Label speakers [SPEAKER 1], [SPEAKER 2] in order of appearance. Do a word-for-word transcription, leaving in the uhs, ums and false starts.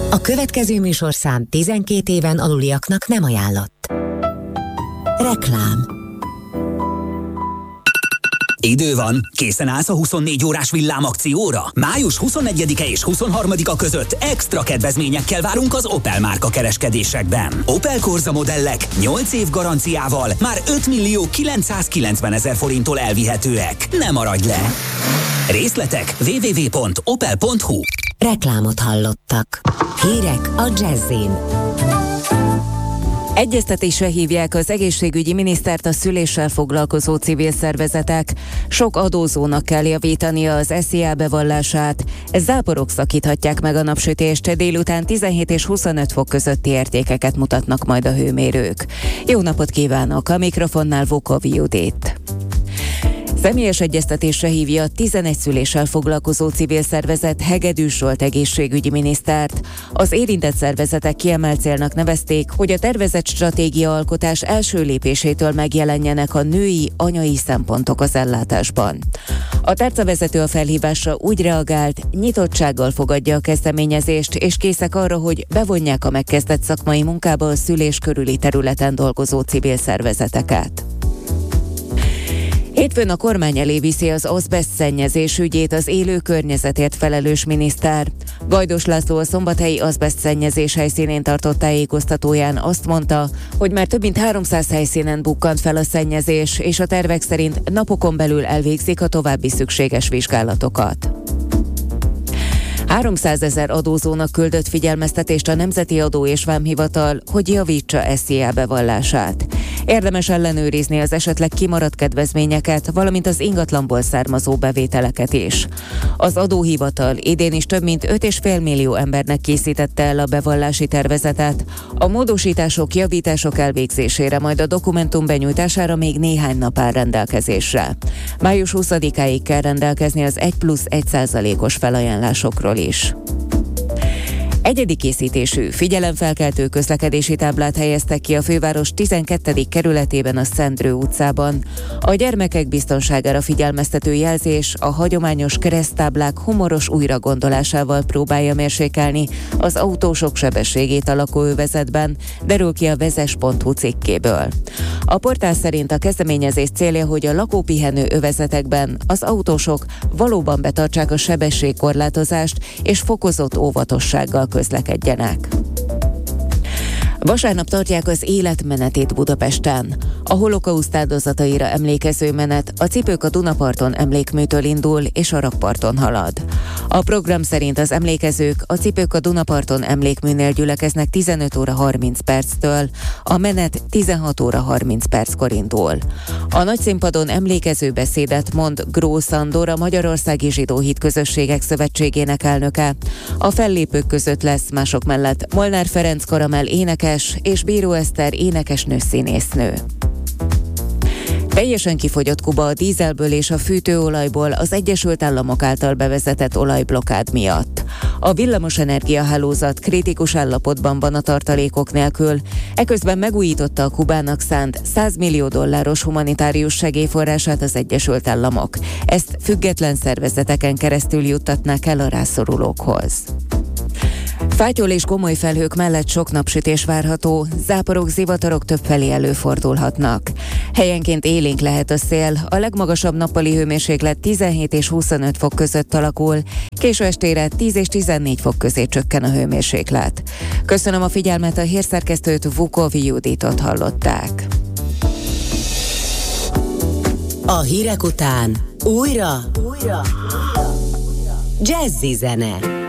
[SPEAKER 1] A következő műsorszám tizenkét éven aluliaknak nem ajánlott. Reklám.
[SPEAKER 2] Idő van, készen állsz a huszonnégy órás villámakcióra? május huszonegyedike és huszonharmadika között extra kedvezményekkel várunk az Opel márka kereskedésekben. Opel Corsa modellek nyolc év garanciával már öt millió kilencszázkilencven ezer forinttól elvihetőek. Ne maradj le! Részletek double-u double-u double-u pont opel pont hu.
[SPEAKER 1] Reklámot hallottak. Hírek a Jazzin.
[SPEAKER 3] Egyeztetésre hívják az egészségügyi minisztert a szüléssel foglalkozó civil szervezetek. Sok adózónak kell javítania az es zé á bevallását. Záporok szakíthatják meg a napsütést, délután tizenhét és huszonöt fok közötti értékeket mutatnak majd a hőmérők. Jó napot kívánok, a mikrofonnál Vukov Judit. Személyes egyeztetésre hívja a tizenegy szüléssel foglalkozó civil szervezet Hegedűs Zsolt egészségügyi minisztert. Az érintett szervezetek kiemelt célnak nevezték, hogy a tervezett stratégiaalkotás első lépésétől megjelenjenek a női, anyai szempontok az ellátásban. A tárcavezető a felhívásra úgy reagált, nyitottsággal fogadja a kezdeményezést, és készek arra, hogy bevonják a megkezdett szakmai munkába a szülés körüli területen dolgozó civil szervezeteket. Hétfőn a kormány elé viszi az azbeszt szennyezés ügyét az élő környezetért felelős miniszter. Gajdos László a szombathelyi azbeszt szennyezés helyszínén tartott tájékoztatóján azt mondta, hogy már több mint háromszáz helyszínen bukkant fel a szennyezés, és a tervek szerint napokon belül elvégzik a további szükséges vizsgálatokat. háromszázezer adózónak küldött figyelmeztetést a Nemzeti Adó és Vámhivatal, hogy javítsa es zé á bevallását. Érdemes ellenőrizni az esetleg kimaradt kedvezményeket, valamint az ingatlanból származó bevételeket is. Az adóhivatal idén is több mint öt egész öt millió embernek készítette el a bevallási tervezetet. A módosítások, javítások elvégzésére, majd a dokumentum benyújtására még néhány nap áll rendelkezésre. május huszadikáig kell rendelkezni az egy plusz egy százalékos felajánlásokról is. Egyedi készítésű, figyelemfelkeltő közlekedési táblát helyeztek ki a főváros tizenkettedik kerületében a Szendrő utcában. A gyermekek biztonságára figyelmeztető jelzés a hagyományos kereszttáblák humoros újragondolásával próbálja mérsékelni az autósok sebességét a lakóövezetben, derül ki a vezes pont hu cikkéből. A portál szerint a kezdeményezés célja, hogy a lakópihenő övezetekben az autósok valóban betartsák a sebességkorlátozást és fokozott óvatossággal közlekedjenek. Vasárnap tartják az életmenetét Budapesten. A holokauszt áldozataira emlékező menet a Cipők a Dunaparton emlékműtől indul és a rakparton halad. A program szerint az emlékezők a Cipők a Dunaparton emlékműnél gyülekeznek tizenöt óra harminc perctől, a menet tizenhat óra harminc perckor indul. A nagyszínpadon emlékező beszédet mond Grósz Andor, a Magyarországi Zsidó Hitközösségek Szövetségének elnöke. A fellépők között lesz mások mellett Molnár Ferenc Karamell énekes és Bíró Eszter énekesnő színésznő. Teljesen kifogyott Kuba a dízelből és a fűtőolajból az Egyesült Államok által bevezetett olajblokkád miatt. A villamosenergia hálózat kritikus állapotban van a tartalékok nélkül, eközben megújította a Kubának szánt száz millió dolláros humanitárius segélyforrását az Egyesült Államok. Ezt független szervezeteken keresztül juttatnák el a rászorulókhoz. Fátyol és gomoly felhők mellett sok napsütés várható, záporok, zivatarok többfelé előfordulhatnak. Helyenként élénk lehet a szél, a legmagasabb nappali hőmérséklet tizenhét és huszonöt fok között alakul, késő estére tíz és tizennégy fok közé csökken a hőmérséklet. Köszönöm a figyelmet, a hírszerkesztőt, Vukov Juditot hallották.
[SPEAKER 1] A hírek után újra, újra, jazzy zene.